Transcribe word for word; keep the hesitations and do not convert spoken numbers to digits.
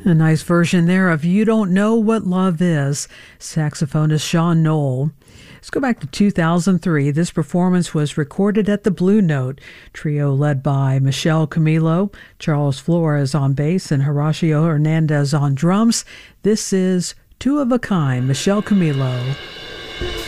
A nice version there of You Don't Know What Love Is, saxophonist Sean Knoll. Let's go back to two thousand three. This performance was recorded at the Blue Note, trio led by Michelle Camilo, Charles Flores on bass, and Horacio Hernandez on drums. This is Two of a Kind, Michelle Camilo.